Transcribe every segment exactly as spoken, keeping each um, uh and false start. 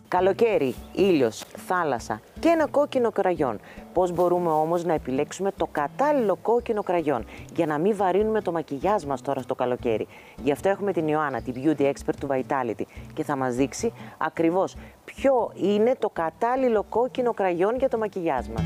Καλοκαίρι, ήλιος, θάλασσα και ένα κόκκινο κραγιόν. Πώς μπορούμε όμως να επιλέξουμε το κατάλληλο κόκκινο κραγιόν για να μην βαρύνουμε το μακιγιάζ μας τώρα στο καλοκαίρι. Γι' αυτό έχουμε την Ιωάννα, την beauty expert του Vitality, και θα μας δείξει ακριβώς ποιο είναι το κατάλληλο κόκκινο κραγιόν για το μακιγιάζ μας.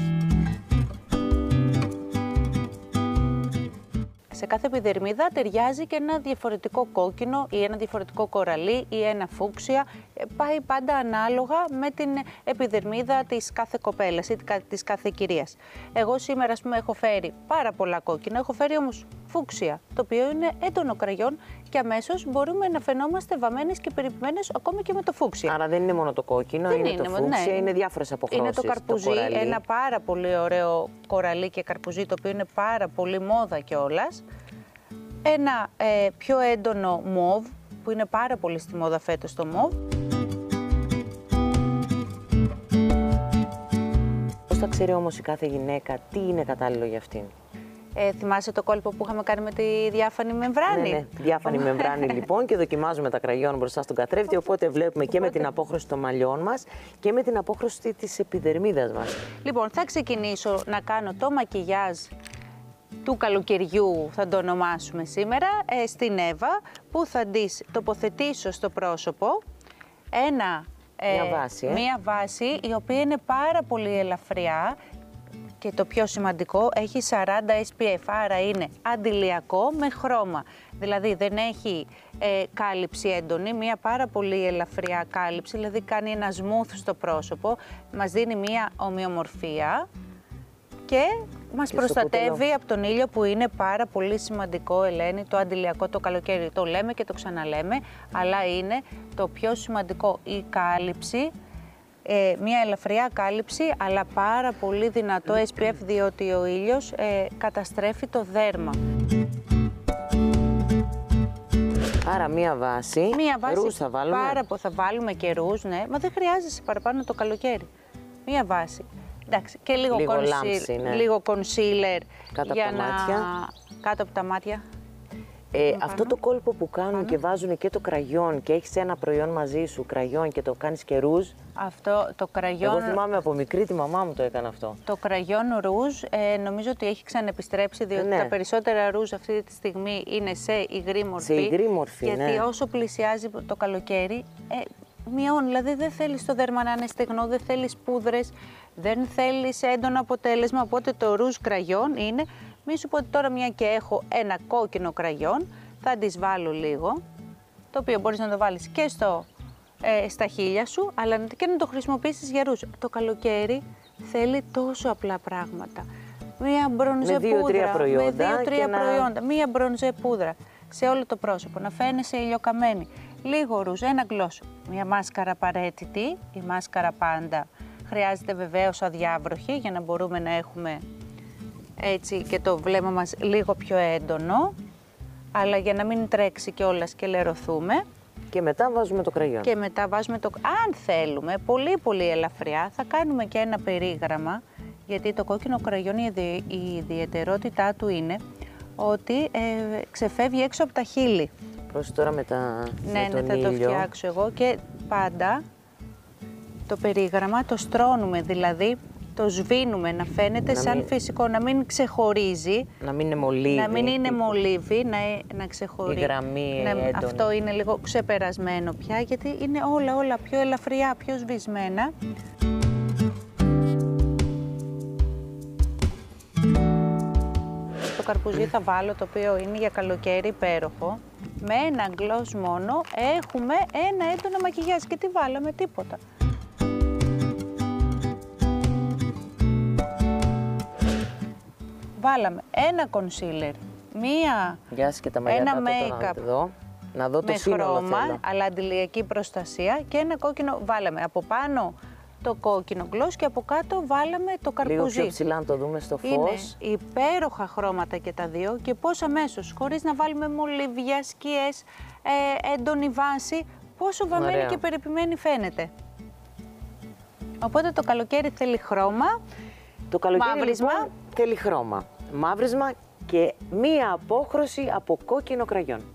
Σε κάθε επιδερμίδα ταιριάζει και ένα διαφορετικό κόκκινο ή ένα διαφορετικό κοραλί ή ένα φούξια. Πάει πάντα ανάλογα με την επιδερμίδα της κάθε κοπέλας ή της κάθε κυρίας. Εγώ σήμερα, ας πούμε, έχω φέρει πάρα πολλά κόκκινα, έχω φέρει όμως φούξια, το οποίο είναι έντονο κραγιόν και αμέσως μπορούμε να φαινόμαστε βαμμένες και περιποιημένες ακόμα και με το φούξια. Άρα δεν είναι μόνο το κόκκινο, δεν είναι, είναι το φούξια, ναι. είναι διάφορες αποχρώσεις. Είναι το καρπουζί, το ένα πάρα πολύ ωραίο κοραλί και καρπουζί, το οποίο είναι πάρα πολύ μόδα κιόλας. Ένα ε, πιο έντονο μόβ, που είναι πάρα πολύ στη μόδα φέτος το μόβ. Πώς θα ξέρει όμως η κάθε γυναίκα τι είναι κατάλληλο για αυτήν? Ε, θυμάσαι το κόλπο που είχαμε κάνει με τη διάφανη μεμβράνη? Ναι, ναι, διάφανη μεμβράνη λοιπόν, και δοκιμάζουμε τα κραγιόν μπροστά στον καθρέφτη, οπότε βλέπουμε και με την απόχρωση των μαλλιών μας και με την απόχρωση της επιδερμίδας μας. Λοιπόν, θα ξεκινήσω να κάνω το μακιγιάζ του καλοκαιριού, θα το ονομάσουμε σήμερα, ε, στην Εύα, που θα της τοποθετήσω στο πρόσωπο ένα, ε, μια βάση, ε. μία βάση η οποία είναι πάρα πολύ ελαφριά και το πιο σημαντικό, έχει σαράντα ες πι εφ, άρα είναι αντιλιακό με χρώμα. Δηλαδή δεν έχει ε, κάλυψη έντονη, μία πάρα πολύ ελαφριά κάλυψη, δηλαδή κάνει ένα smooth στο πρόσωπο, μας δίνει μία ομοιομορφία και μας και προστατεύει από τον ήλιο, που είναι πάρα πολύ σημαντικό, Ελένη, το αντιλιακό το καλοκαίρι. Το λέμε και το ξαναλέμε, αλλά είναι το πιο σημαντικό η κάλυψη, ε, μια ελαφριά κάλυψη, αλλά πάρα πολύ δυνατό ες πι εφ, διότι ο ήλιος ε, καταστρέφει το δέρμα. Άρα μία βάση, μία βάση ρούζ θα βάλουμε. Πάρα που θα βάλουμε και ρούζ, ναι, μα δεν χρειάζεσαι παραπάνω το καλοκαίρι. Μία βάση. Εντάξει, και λίγο, λίγο, conceal, λάμψη, ναι. λίγο concealer κάτω για από τα να... μάτια. Κάτω από τα μάτια. Ε, αυτό το κόλπο που κάνουν πάνω. Και βάζουν και το κραγιόν και έχεις ένα προϊόν μαζί σου, κραγιόν, και το κάνεις και ρούζ. Αυτό το κραγιόν... Εγώ θυμάμαι από μικρή τη μαμά μου το έκανε αυτό. Το κραγιόν ρούζ ε, νομίζω ότι έχει ξανεπιστρέψει, διότι ναι. τα περισσότερα ρούζ αυτή τη στιγμή είναι σε υγρή μορφή. Σε υγρή μορφή, γιατί ναι. όσο πλησιάζει το καλοκαίρι, ε, μειώνει. Δηλαδή δεν θέλεις το δέρμα να είναι στεγνό, δεν θέλεις πούδρες, δεν θέλεις έντονο αποτέλεσμα, οπότε το ρούζ κραγιόν είναι. Μη σου πω ότι τώρα, μια και έχω ένα κόκκινο κραγιόν, θα τις βάλω λίγο, το οποίο μπορείς να το βάλεις και στο, ε, στα χείλια σου, αλλά και να το χρησιμοποιήσεις για ρούζ. Το καλοκαίρι θέλει τόσο απλά πράγματα. Μία μπρονζέ δύο, πούδρα, προϊόντα με δύο-τρία να... προϊόντα, μία μπρονζέ πούδρα σε όλο το πρόσωπο, να φαίνεσαι ηλιοκαμένη. Λίγο ρούζ, ένα γκλώσο, μία μάσκαρα απαραίτητη, η μάσκαρα πάντα. Χρειάζεται βεβαίως αδιάβροχη για να μπορούμε να έχουμε έτσι και το βλέμμα μας λίγο πιο έντονο, αλλά για να μην τρέξει κιόλας και λερωθούμε. Και μετά βάζουμε το κραγιόν. Και μετά βάζουμε το... Αν θέλουμε, πολύ πολύ ελαφριά, θα κάνουμε και ένα περίγραμμα, γιατί το κόκκινο κραγιόν, η, ιδι... η ιδιαιτερότητά του είναι ότι ε, ξεφεύγει έξω από τα χείλη. Προς τώρα με, τα... ναι, με τον ναι, θα ήλιο. το φτιάξω εγώ, και πάντα το περίγραμμα το στρώνουμε, δηλαδή το σβήνουμε να φαίνεται να σαν μην... φυσικό, να μην ξεχωρίζει. Να μην είναι μολύβι. Να μην είναι μολύβι, να, να ξεχωρίζει. Η γραμμή να, έντονη. Αυτό είναι λίγο ξεπερασμένο πια, γιατί είναι όλα όλα πιο ελαφριά, πιο σβησμένα. Το καρπουζί θα βάλω, το οποίο είναι για καλοκαίρι υπέροχο. Με ένα γκλός μόνο έχουμε ένα έντονο μακιγιάζ. Και τι βάλαμε? Τίποτα. Βάλαμε ένα concealer, μία, και τα ένα make-up εδώ, να δω το με χρώμα, θέλω. Αλλά αντιλιακή προστασία, και ένα κόκκινο. Βάλαμε από πάνω το κόκκινο gloss και από κάτω βάλαμε το καρπουζί. Λίγο πιο ψηλά να το δούμε στο φως. Είναι υπέροχα χρώματα και τα δύο, και πώς αμέσως, χωρίς να βάλουμε μολύβια, σκιές, ε, έντονη βάση, πόσο βαμμένη Ωραία. Και περιποιημένη φαίνεται. Οπότε το καλοκαίρι θέλει χρώμα, το καλοκαίρι μαύρισμα. Λοιπόν, θέλει χρώμα, μαύρισμα και μία απόχρωση από κόκκινο κραγιόν.